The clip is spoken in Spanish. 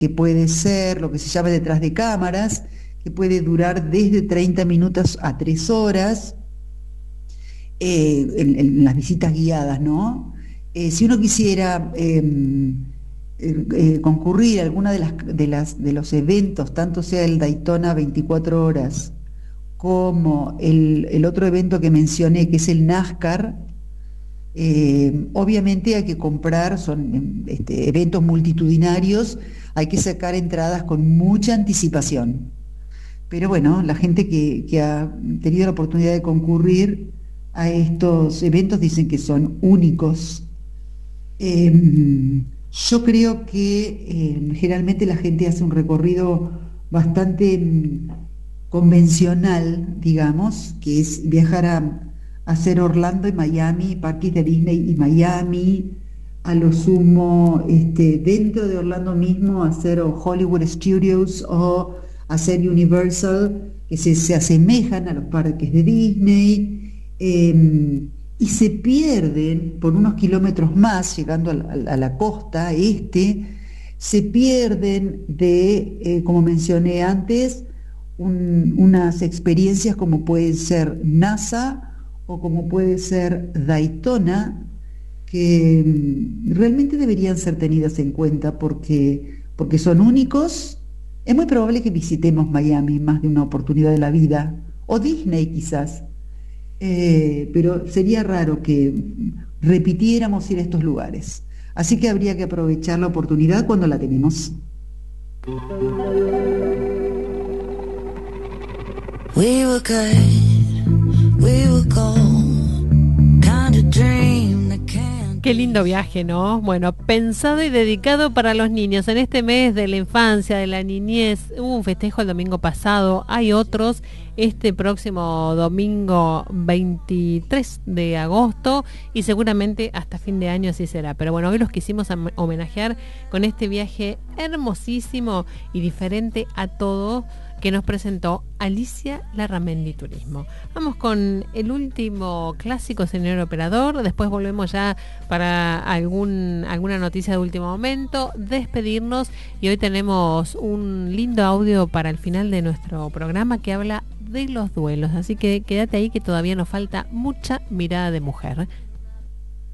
que puede ser lo que se llama detrás de cámaras, que puede durar desde 30 minutos a 3 horas, en las visitas guiadas, ¿no? Si uno quisiera concurrir a alguna de los eventos, tanto sea el Daytona 24 horas, como el otro evento que mencioné, que es el NASCAR, obviamente hay que comprar, son eventos multitudinarios, hay que sacar entradas con mucha anticipación. Pero bueno, la gente que ha tenido la oportunidad de concurrir a estos eventos dicen que son únicos. Yo creo que generalmente la gente hace un recorrido bastante convencional, digamos, que es viajar a hacer Orlando y Miami, parques de Disney y Miami, a lo sumo dentro de Orlando mismo hacer o Hollywood Studios o hacer Universal, que se asemejan a los parques de Disney, y se pierden por unos kilómetros más, llegando a la costa se pierden de, como mencioné antes, unas experiencias como puede ser NASA o como puede ser Daytona, que realmente deberían ser tenidas en cuenta porque son únicos. Es muy probable que visitemos Miami más de una oportunidad de la vida, o Disney quizás, pero sería raro que repitiéramos ir a estos lugares. Así que habría que aprovechar la oportunidad cuando la tenemos. We were good, we were gold, kind of dream that can't. Qué lindo viaje, ¿no? Bueno, pensado y dedicado para los niños en este mes de la infancia, de la niñez. Hubo un festejo el domingo pasado, hay otros este próximo domingo 23 de agosto y seguramente hasta fin de año así será. Pero bueno, hoy los quisimos homenajear con este viaje hermosísimo y diferente a todo que nos presentó Alicia Larramendi Turismo. Vamos con el último clásico, señor operador. Después volvemos ya para alguna noticia de último momento, despedirnos, y hoy tenemos un lindo audio para el final de nuestro programa que habla de los duelos. Así que quédate ahí que todavía nos falta mucha mirada de mujer.